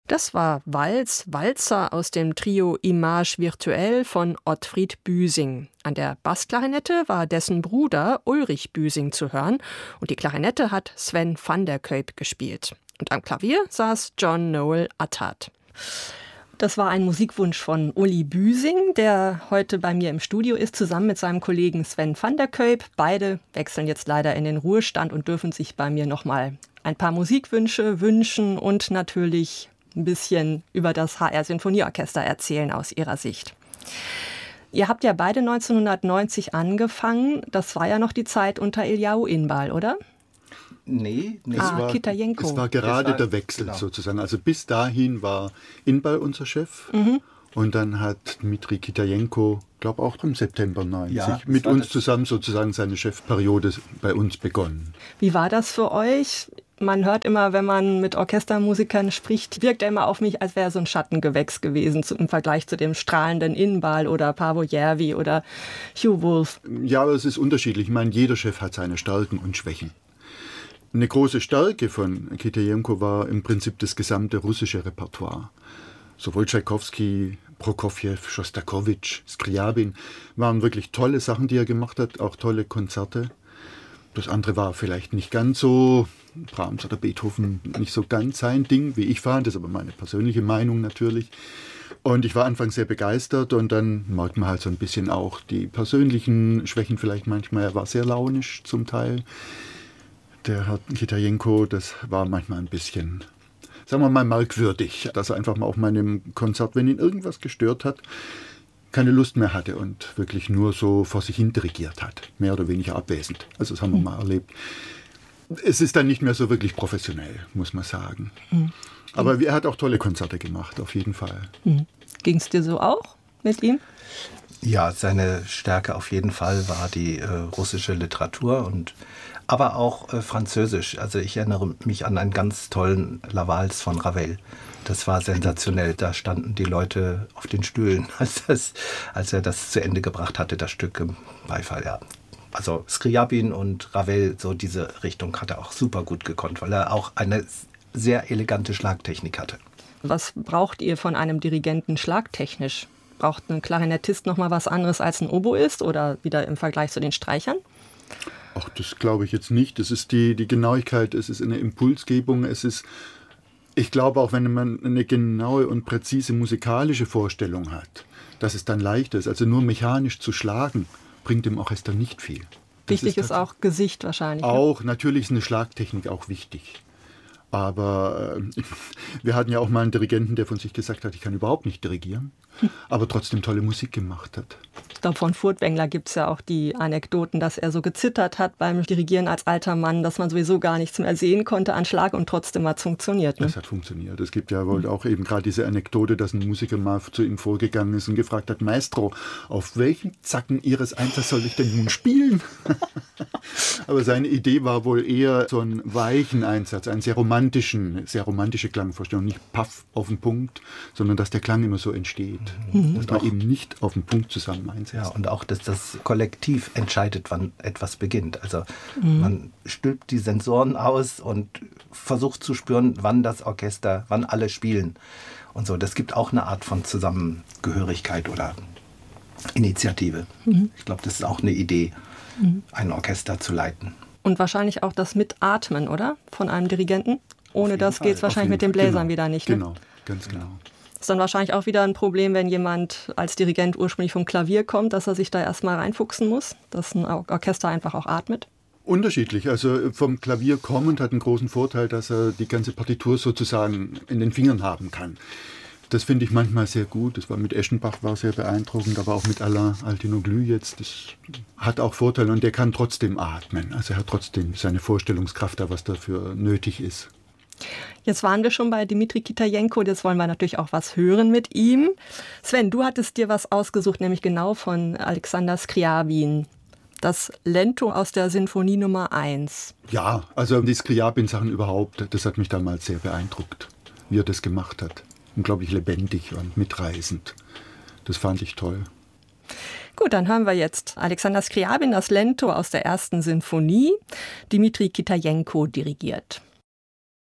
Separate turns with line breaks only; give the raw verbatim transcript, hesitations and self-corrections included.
Das war Walz, Walzer aus dem Trio Image Virtuelle von Ottfried Büsing. An der Bassklarinette war dessen Bruder Ulrich Büsing zu hören und die Klarinette hat Sven van der Kuyp gespielt. Und am Klavier saß John Noel Attard. Das war ein Musikwunsch von Uli Büsing, der heute bei mir im Studio ist, zusammen mit seinem Kollegen Sven van der Kuyp. Beide wechseln jetzt leider in den Ruhestand und dürfen sich bei mir nochmal ein paar Musikwünsche wünschen und natürlich ein bisschen über das H R-Sinfonieorchester erzählen aus ihrer Sicht. Ihr habt ja beide neunzehnhundertneunzig angefangen. Das war ja noch die Zeit unter Eliahu Inbal, oder?
Nee, nee.
Ah,
es, war,
Kitajenko.
es war gerade
war,
der Wechsel
genau.
sozusagen. Also bis dahin war Inbal unser Chef. Mhm. Und dann hat Dmitri Kitajenko, glaube auch im September neunzig,
ja,
mit uns zusammen sozusagen seine Chefperiode bei uns begonnen.
Wie war das für euch? Man hört immer, wenn man mit Orchestermusikern spricht, wirkt er immer auf mich, als wäre er so ein Schattengewächs gewesen zu, im Vergleich zu dem strahlenden Inbal oder Paavo Järvi oder Hugh Wolf.
Ja, aber es ist unterschiedlich. Ich meine, jeder Chef hat seine Stärken und Schwächen. Eine große Stärke von Kitajenko war im Prinzip das gesamte russische Repertoire. Sowohl Tschaikowski, Prokofjew, Schostakowitsch, Skriabin waren wirklich tolle Sachen, die er gemacht hat, auch tolle Konzerte. Das andere war vielleicht nicht ganz so, Brahms oder Beethoven, nicht so ganz sein Ding, wie ich fand. Das ist aber meine persönliche Meinung natürlich. Und ich war anfangs sehr begeistert und dann merkt man halt so ein bisschen auch die persönlichen Schwächen vielleicht manchmal. Er war sehr launisch zum Teil. Der Herr Kitajenko, das war manchmal ein bisschen, sagen wir mal, merkwürdig, dass er einfach mal auf meinem Konzert, wenn ihn irgendwas gestört hat, keine Lust mehr hatte und wirklich nur so vor sich hin dirigiert hat, mehr oder weniger abwesend. Also das haben wir mal erlebt. Es ist dann nicht mehr so wirklich professionell, muss man sagen. Mhm. Aber er hat auch tolle Konzerte gemacht, auf jeden Fall.
Mhm. Ging es dir so auch mit ihm?
Ja, seine Stärke auf jeden Fall war die äh, russische Literatur und aber auch äh, Französisch. Also ich erinnere mich an einen ganz tollen La Valse von Ravel. Das war sensationell. Da standen die Leute auf den Stühlen, als, das, als er das zu Ende gebracht hatte, das Stück im Beifall. Ja. Also Skriabin und Ravel, so diese Richtung hat er auch super gut gekonnt, weil er auch eine sehr elegante Schlagtechnik hatte.
Was braucht ihr von einem Dirigenten schlagtechnisch? Braucht ein Klarinettist noch mal was anderes als ein Oboist oder wieder im Vergleich zu den Streichern?
Ach, das glaube ich jetzt nicht. Es ist die, die Genauigkeit, es ist eine Impulsgebung, es ist, ich glaube auch, wenn man eine genaue und präzise musikalische Vorstellung hat, dass es dann leicht ist. Also nur mechanisch zu schlagen, bringt dem Orchester nicht viel. Das
wichtig ist, ist auch Gesicht wahrscheinlich.
Auch, ne? Natürlich ist eine Schlagtechnik auch wichtig. Aber äh, wir hatten ja auch mal einen Dirigenten, der von sich gesagt hat, ich kann überhaupt nicht dirigieren, aber trotzdem tolle Musik gemacht hat.
Ich glaube, von Furtwängler gibt es ja auch die Anekdoten, dass er so gezittert hat beim Dirigieren als alter Mann, dass man sowieso gar nichts mehr sehen konnte an Schlag und trotzdem hat es funktioniert. Ne?
Das hat funktioniert. Es gibt ja wohl auch eben gerade diese Anekdote, dass ein Musiker mal zu ihm vorgegangen ist und gefragt hat, Maestro, auf welchen Zacken Ihres Einsatzes soll ich denn nun spielen? Aber seine Idee war wohl eher so einen weichen Einsatz, einen sehr romantischen, sehr romantische Klangvorstellung, nicht paff auf den Punkt, sondern dass der Klang immer so entsteht. Mhm. Dass man eben nicht auf den Punkt zusammen einsetzt.
Ja, und auch, dass das Kollektiv entscheidet, wann etwas beginnt. Also mhm. man stülpt die Sensoren aus und versucht zu spüren, wann das Orchester, wann alle spielen. Und so, das gibt auch eine Art von Zusammengehörigkeit oder Initiative. Mhm. Ich glaube, das ist auch eine Idee, mhm. ein Orchester zu leiten.
Und wahrscheinlich auch das Mitatmen, oder? Von einem Dirigenten. Ohne das geht es wahrscheinlich mit den Bläsern
genau.
wieder nicht. Ne?
Genau, ganz genau.
Ist dann wahrscheinlich auch wieder ein Problem, wenn jemand als Dirigent ursprünglich vom Klavier kommt, dass er sich da erstmal reinfuchsen muss, dass ein Orchester einfach auch atmet?
Unterschiedlich. Also vom Klavier kommend hat einen großen Vorteil, dass er die ganze Partitur sozusagen in den Fingern haben kann. Das finde ich manchmal sehr gut. Das war mit Eschenbach war sehr beeindruckend, aber auch mit Alain Altinoglu jetzt. Das hat auch Vorteile und der kann trotzdem atmen. Also er hat trotzdem seine Vorstellungskraft da, was dafür nötig ist.
Jetzt waren wir schon bei Dmitri Kitajenko, jetzt wollen wir natürlich auch was hören mit ihm. Sven, du hattest dir was ausgesucht, nämlich genau von Alexander Skriabin. Das Lento aus der Sinfonie Nummer eins.
Ja, also die Skriabin-Sachen überhaupt, das hat mich damals sehr beeindruckt, wie er das gemacht hat. Unglaublich lebendig und mitreißend. Das fand ich toll.
Gut, dann hören wir jetzt Alexander Skriabin, das Lento aus der ersten Sinfonie. Dmitri Kitajenko dirigiert.